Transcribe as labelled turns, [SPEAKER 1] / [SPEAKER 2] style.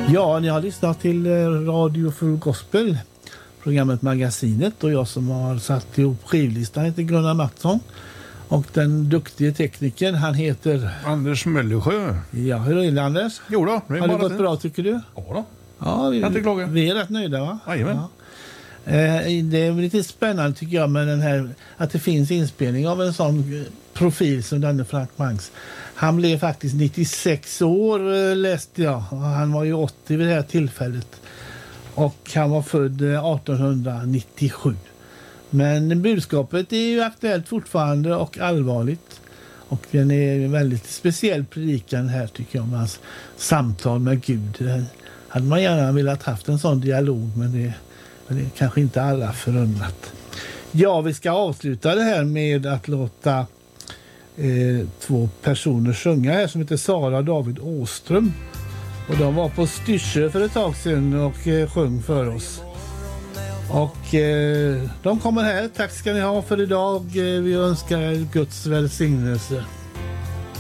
[SPEAKER 1] Ja, ni har lyssnat till Radio Full Gospel, programmet Magasinet, och jag som har satt ihop skivlistan heter Gunnar Mattsson och den duktiga teknikern, han heter
[SPEAKER 2] Anders Möllersjö.
[SPEAKER 1] Ja, hur är det, Anders?
[SPEAKER 2] Jo då,
[SPEAKER 1] har det gått bra tycker du?
[SPEAKER 2] Ja då.
[SPEAKER 1] Ja, vi är rätt nöjda, va?
[SPEAKER 2] Jajamän.
[SPEAKER 1] Ja. Det är lite spännande tycker jag med den här, att det finns inspelning av en sån profil som Danne Frank Mangs. Han blev faktiskt 96 år läste jag. Han var ju 80 vid det här tillfället. Och han var född 1897. Men budskapet är ju aktuellt fortfarande och allvarligt. Och den är en väldigt speciell predikan här tycker jag, med hans samtal med Gud. Det hade man gärna velat haft en sån dialog, men det är kanske inte alla förunnat. Ja, vi ska avsluta det här med att låta två personer sjunga här som heter Sara och David Åström. Och de var på Styrsö för ett tag sedan och sjöng för oss. Och de kommer här. Tack ska ni ha för idag. Vi önskar Guds välsignelse.